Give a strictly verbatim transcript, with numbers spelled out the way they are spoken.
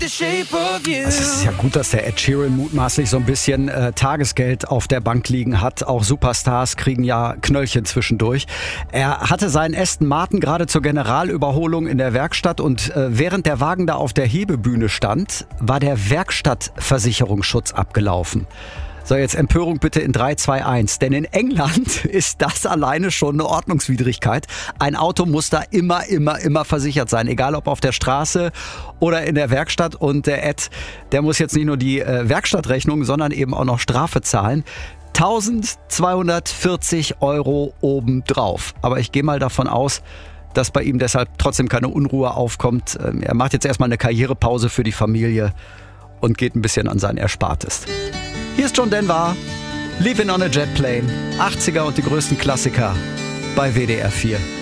Es ist ja gut, dass der Ed Sheeran mutmaßlich so ein bisschen äh, Tagesgeld auf der Bank liegen hat. Auch Superstars kriegen ja Knöllchen zwischendurch. Er hatte seinen Aston Martin gerade zur Generalüberholung in der Werkstatt und äh, während der Wagen da auf der Hebebühne stand, war der Werkstattversicherungsschutz abgelaufen. So, jetzt Empörung bitte in drei, zwei, eins. Denn in England ist das alleine schon eine Ordnungswidrigkeit. Ein Auto muss da immer, immer, immer versichert sein. Egal ob auf der Straße oder in der Werkstatt. Und der Ed, der muss jetzt nicht nur die äh, Werkstattrechnung, sondern eben auch noch Strafe zahlen. eintausendzweihundertvierzig Euro obendrauf. Aber ich gehe mal davon aus, dass bei ihm deshalb trotzdem keine Unruhe aufkommt. Ähm, er macht jetzt erstmal eine Karrierepause für die Familie und geht ein bisschen an sein Erspartes. Hier ist John Denver, Living on a Jet Plane, achtziger und die größten Klassiker bei W D R vier.